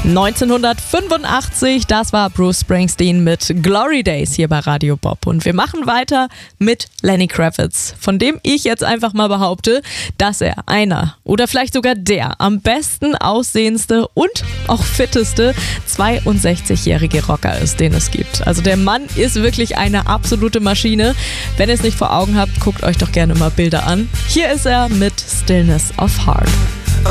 1985, das war Bruce Springsteen mit Glory Days hier bei Radio Bob. Und wir machen weiter mit Lenny Kravitz, von dem ich jetzt einfach mal behaupte, dass er einer oder vielleicht sogar der am besten aussehendste und auch fitteste 62-jährige Rocker ist, den es gibt. Also der Mann ist wirklich eine absolute Maschine. Wenn ihr es nicht vor Augen habt, guckt euch doch gerne mal Bilder an. Hier ist er mit Stillness of Heart.